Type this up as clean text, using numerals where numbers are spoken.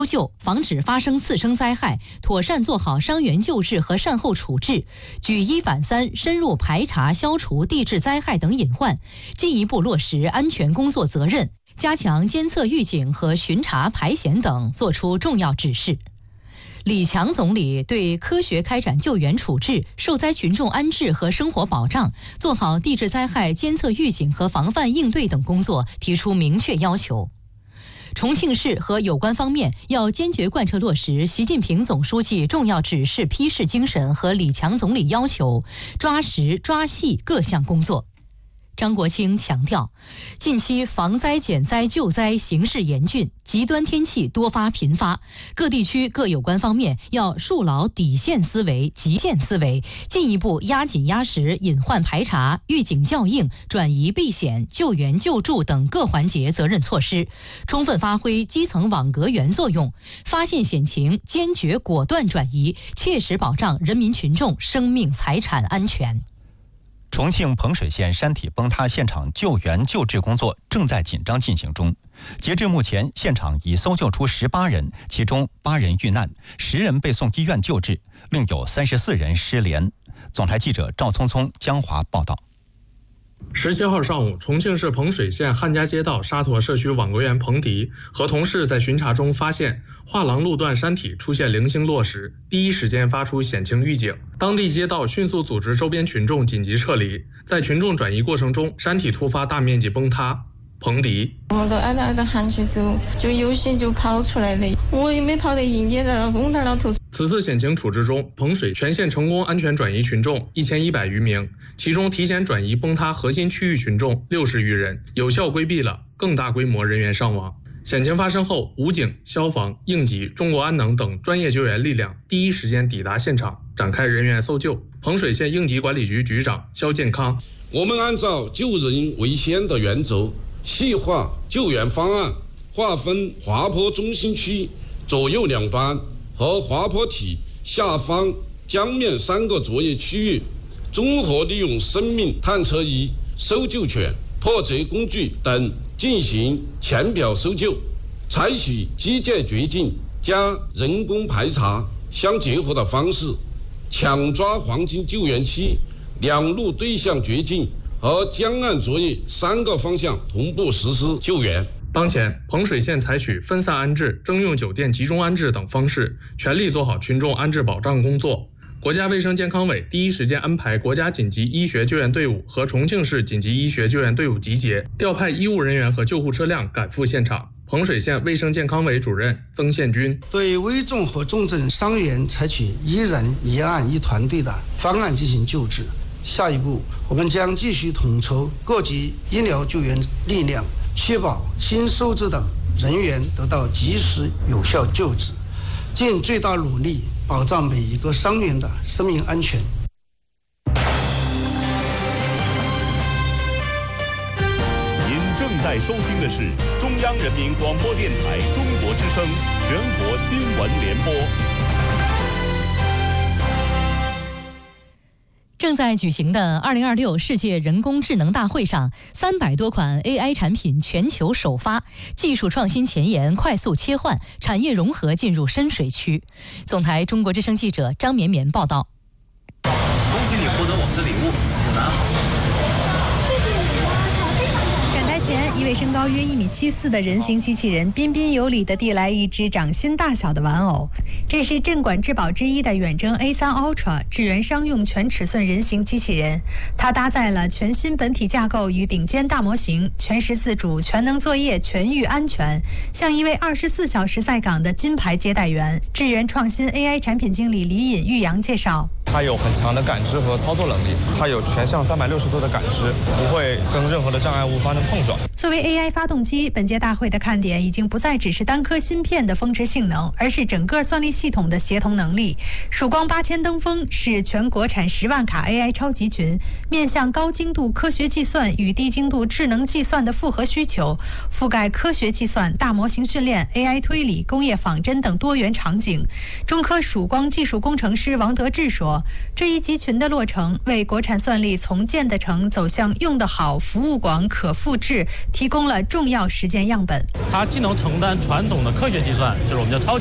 救，防止发生次生灾害，妥善做好伤员救治和善后处置，举一反三，深入排查消除地质灾害等隐患，进一步落实安全工作责任，加强监测预警和巡查排险等，作出重要指示。李强总理对科学开展救援处置、受灾群众安置和生活保障，做好地质灾害监测预警和防范应对等工作提出明确要求。重庆市和有关方面要坚决贯彻落实习近平总书记重要指示批示精神和李强总理要求，抓实抓细各项工作。张国清强调，近期防灾减灾救灾形势严峻，极端天气多发频发，各地区各有关方面要树牢底线思维、极限思维，进一步压紧压实隐患排查、预警校应、转移避险、救援救助等各环节责任措施，充分发挥基层网格员作用，发现险情坚决果断转移，切实保障人民群众生命财产安全。 重庆彭水县山体崩塌现场救援救治工作正在紧张进行中。截至目前，现场已搜救出18人，其中8人遇难，10人被送医院救治，另有34人失联。总台记者赵聪聪、江华报道。 17号上午，重庆市彭水县汉家街道沙坨社区网格员彭迪和同事在巡查中发现画廊路段山体出现零星落石，第一时间发出险情预警。当地街道迅速组织周边群众紧急撤离，在群众转移过程中，山体突发大面积崩塌。彭迪， 我们都挨着喊起走，就有些就跑出来了，我也没跑得赢，也在那嗡在那头。 此次险情处置中，彭水全县成功安全转移群众1100余名，其中提前转移崩塌核心区域群众60余人，有效规避了更大规模人员伤亡。险情发生后，武警、消防、应急、中国安能等专业救援力量第一时间抵达现场，展开人员搜救。彭水县应急管理局局长肖建康， 我们按照救人为先的原则，细化救援方案，划分滑坡中心区左右两端和滑坡体下方江面3个作业区域，综合利用生命探测仪、搜救犬、破折工具等进行浅表搜救，采取机械掘进加人工排查相结合的方式，抢抓黄金救援期，两路对向掘进和江岸作业3个方向同步实施救援。 当前，彭水县采取分散安置、征用酒店集中安置等方式，全力做好群众安置保障工作。国家卫生健康委第一时间安排国家紧急医学救援队伍和重庆市紧急医学救援队伍集结，调派医务人员和救护车辆赶赴现场。彭水县卫生健康委主任曾宪军对危重和重症伤员采取一人一案一团队的方案进行救治。下一步，我们将继续统筹各级医疗救援力量，确保新收治的人员得到及时有效救治，尽最大努力保障每一个伤员的生命安全。 您正在收听的是中央人民广播电台中国之声全国新闻联播。 正在举行的2026世界人工智能大会上，300多款 AI 产品全球首发，技术创新前沿快速切换，产业融合进入深水区。总台中国之声记者张绵绵报道。 恭喜你获得我们的礼物，请拿好。 展台前，一位身高约1.74米的人形机器人彬彬有礼地递来一只掌心大小的玩偶。这是镇馆之宝之一的远征 A3 Ultra 智源商用全尺寸人形机器人，它搭载了全新本体架构与顶尖大模型，全时自主、全能作业、全域安全，像一位24小时在岗的金牌接待员。智源创新 AI 产品经理李尹玉阳介绍。 它有很强的感知和操作能力，它有全向360度的感知，不会跟任何的障碍物发生碰撞。 作为 AI 发动机，本届大会的看点已经不再只是单颗芯片的峰值性能，而是整个算力系统的协同能力。曙光8000登峰是全国产10万卡 AI 超级群，面向高精度科学计算与低精度智能计算的复合需求，覆盖科学计算、大模型训练、AI 推理、工业仿真等多元场景。中科曙光技术工程师王德志说， 说，这一集群的落成，为国产算力从建得成走向用得好、服务广、可复制提供了重要实践样本。 它既能承担传统的科学计算，就是我们叫超